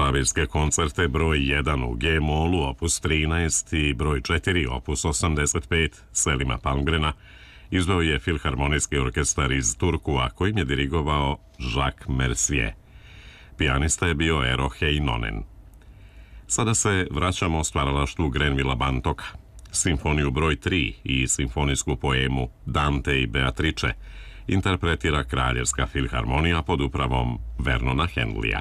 klavirske koncerte broj 1 u G-molu opus 13 i broj 4 opus 85 Selima Palmgrena izveo je Filharmonijski orkestar iz Turkua kojim je dirigovao Jacques Mercier. Pijanista je bio Eero Heinonen. Sada se vraćamo stvaralaštvu Grenvilla Bantoka, simfoniju broj 3 i simfonijsku poemu Dante i Beatrice interpretira Kraljevska filharmonija pod upravom Vernona Henleya.